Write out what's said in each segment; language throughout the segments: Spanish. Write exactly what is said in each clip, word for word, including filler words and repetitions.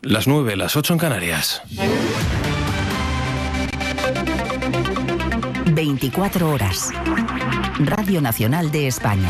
Las nueve, las ocho en Canarias. veinticuatro horas. Radio Nacional de España.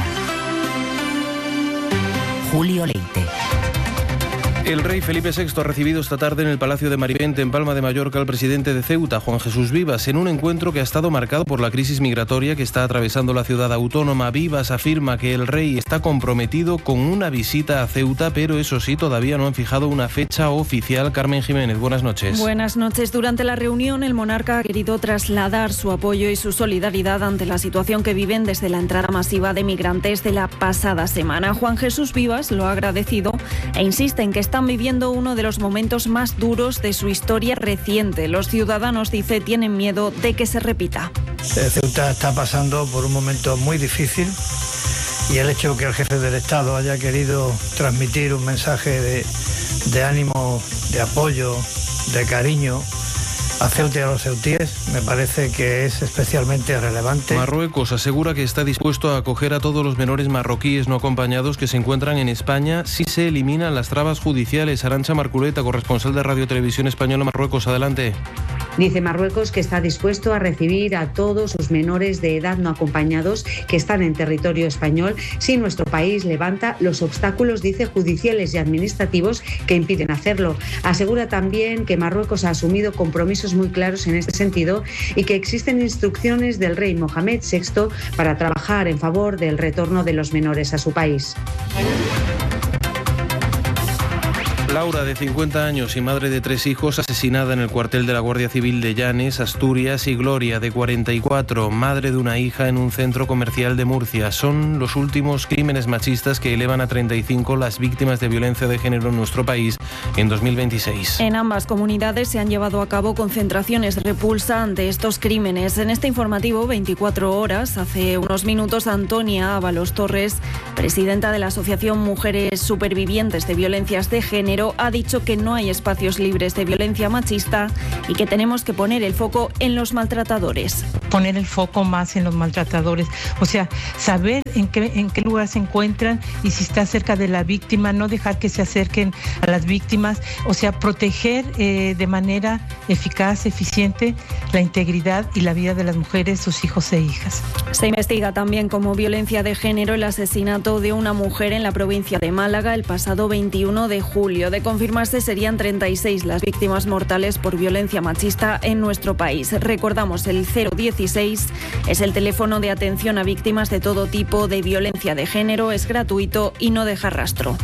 Julio Leite. El rey Felipe sexto ha recibido esta tarde en el Palacio de Marivente, en Palma de Mallorca, al presidente de Ceuta, Juan Jesús Vivas, en un encuentro que ha estado marcado por la crisis migratoria que está atravesando la ciudad autónoma. Vivas afirma que el rey está comprometido con una visita a Ceuta, pero eso sí, todavía no han fijado una fecha oficial. Carmen Jiménez, buenas noches. Buenas noches. Durante la reunión, el monarca ha querido trasladar su apoyo y su solidaridad ante la situación que viven desde la entrada masiva de migrantes de la pasada semana. Juan Jesús Vivas lo ha agradecido e insiste en que está están viviendo uno de los momentos más duros de su historia reciente. Los ciudadanos, dice, tienen miedo de que se repita. Ceuta está pasando por un momento muy difícil y el hecho de que el jefe del Estado haya querido transmitir un mensaje de, de ánimo, de apoyo, de cariño a Ceuta y a los ceutíes me parece que es especialmente relevante. Marruecos asegura que está dispuesto a acoger a todos los menores marroquíes no acompañados que se encuentran en España si se eliminan las trabas judiciales. Arantxa Marculeta, corresponsal de Radio Televisión Española Marruecos, adelante. Dice Marruecos que está dispuesto a recibir a todos sus menores de edad no acompañados que están en territorio español si nuestro país levanta los obstáculos, dice, judiciales y administrativos que impiden hacerlo. Asegura también que Marruecos ha asumido compromisos muy claros en este sentido y que existen instrucciones del rey Mohamed sexto para trabajar en favor del retorno de los menores a su país. Laura, de cincuenta años y madre de tres hijos, asesinada en el cuartel de la Guardia Civil de Llanes, Asturias, y Gloria, de cuarenta y cuatro, madre de una hija en un centro comercial de Murcia. Son los últimos crímenes machistas que elevan a treinta y cinco las víctimas de violencia de género en nuestro país en dos mil veintiséis. En ambas comunidades se han llevado a cabo concentraciones de repulsa ante estos crímenes. En este informativo, veinticuatro horas, hace unos minutos, Antonia Ábalos Torres, presidenta de la Asociación Mujeres Supervivientes de Violencias de Género, ha dicho que no hay espacios libres de violencia machista y que tenemos que poner el foco en los maltratadores. Poner el foco más en los maltratadores, o sea, saber en qué, en qué lugar se encuentran y si está cerca de la víctima, no dejar que se acerquen a las víctimas, o sea, proteger eh, de manera eficaz, eficiente, la integridad y la vida de las mujeres, sus hijos e hijas. Se investiga también como violencia de género el asesinato de una mujer en la provincia de Málaga el pasado veintiuno de julio. De confirmarse, serían treinta y seis las víctimas mortales por violencia machista en nuestro país. Recordamos, el cero dieciséis es el teléfono de atención a víctimas de todo tipo de violencia de género, es gratuito y no deja rastro.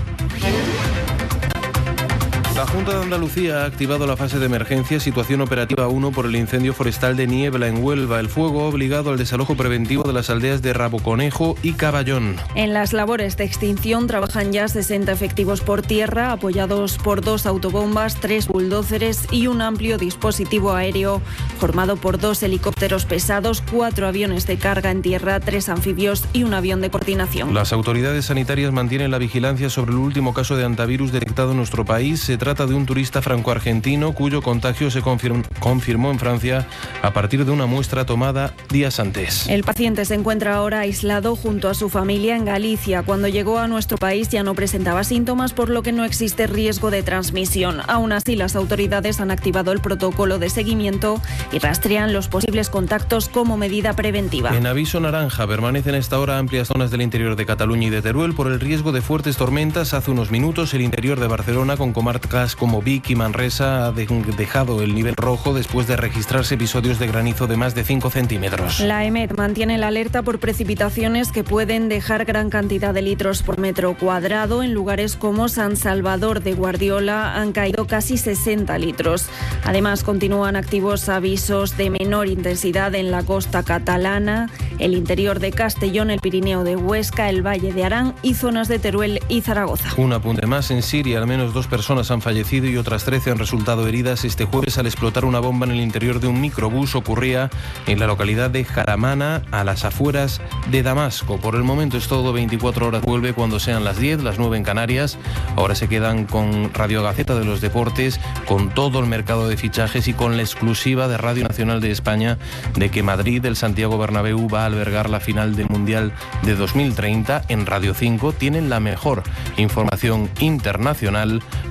La Junta de Andalucía ha activado la fase de emergencia situación operativa uno por el incendio forestal de Niebla en Huelva. El fuego ha obligado al desalojo preventivo de las aldeas de Raboconejo y Caballón. En las labores de extinción trabajan ya sesenta efectivos por tierra, apoyados por dos autobombas, tres bulldóceres y un amplio dispositivo aéreo formado por dos helicópteros pesados, cuatro aviones de carga en tierra, tres anfibios y un avión de coordinación. Las autoridades sanitarias mantienen la vigilancia sobre el último caso de antivirus detectado en nuestro país. Se trata de un turista franco-argentino cuyo contagio se confirm- confirmó en Francia a partir de una muestra tomada días antes. El paciente se encuentra ahora aislado junto a su familia en Galicia. Cuando llegó a nuestro país ya no presentaba síntomas, por lo que no existe riesgo de transmisión. Aún así, las autoridades han activado el protocolo de seguimiento y rastrean los posibles contactos como medida preventiva. En aviso naranja permanecen a esta hora amplias zonas del interior de Cataluña y de Teruel por el riesgo de fuertes tormentas. Hace unos minutos el interior de Barcelona, con comarcas como Vic y Manresa, ha dejado el nivel rojo después de registrarse episodios de granizo de más de cinco centímetros. La EMET mantiene la alerta por precipitaciones que pueden dejar gran cantidad de litros por metro cuadrado. En lugares como San Salvador de Guardiola han caído casi sesenta litros. Además, continúan activos avisos de menor intensidad en la costa catalana, el interior de Castellón, el Pirineo de Huesca, el Valle de Arán y zonas de Teruel y Zaragoza. Un apunte más: en Siria al menos dos personas han fallecido y otras trece han resultado heridas este jueves al explotar una bomba en el interior de un microbús. Ocurría en la localidad de Jaramana, a las afueras de Damasco. Por el momento es todo. veinticuatro horas vuelve cuando sean las diez, las nueve en Canarias. Ahora se quedan con Radio Gaceta de los Deportes, con todo el mercado de fichajes y con la exclusiva de Radio Nacional de España de que Madrid, el Santiago Bernabéu, va a albergar la final del Mundial de dos mil treinta. En Radio cinco tienen la mejor información internacional con Mario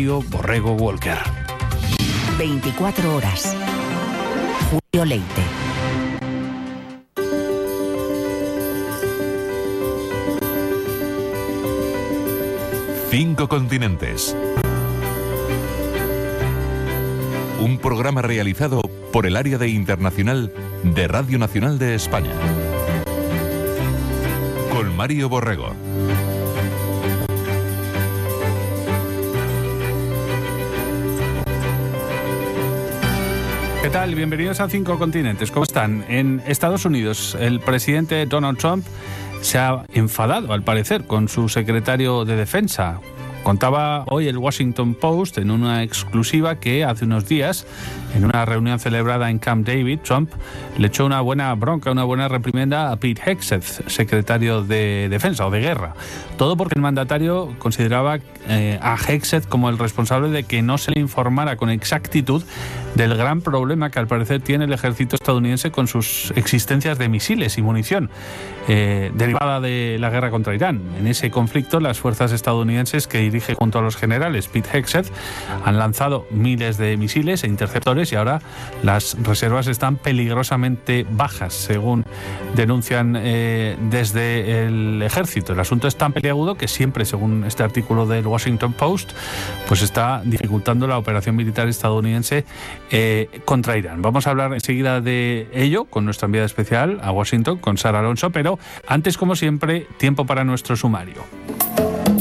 Mario Borrego Walker. veinticuatro horas. Julio Leite. Cinco continentes. Un programa realizado por el área de internacional de Radio Nacional de España. Con Mario Borrego. ¿Qué tal? Bienvenidos a Cinco Continentes. ¿Cómo están? En Estados Unidos, el presidente Donald Trump se ha enfadado, al parecer, con su secretario de Defensa. Contaba hoy el Washington Post en una exclusiva que hace unos días, en una reunión celebrada en Camp David, Trump le echó una buena bronca, una buena reprimenda a Pete Hegseth, secretario de Defensa o de Guerra. Todo porque el mandatario consideraba eh, a Hegseth como el responsable de que no se le informara con exactitud del gran problema que al parecer tiene el ejército estadounidense con sus existencias de misiles y munición eh, derivada de la guerra contra Irán. En ese conflicto, las fuerzas estadounidenses que dirige junto a los generales Pete Hegseth han lanzado miles de misiles e interceptores y ahora las reservas están peligrosamente bajas, según denuncian eh, desde el ejército. El asunto es tan peliagudo que siempre, según este artículo del Washington Post, pues está dificultando la operación militar estadounidense eh, contra Irán. Vamos a hablar enseguida de ello con nuestra enviada especial a Washington, con Sara Alonso, pero antes, como siempre, tiempo para nuestro sumario.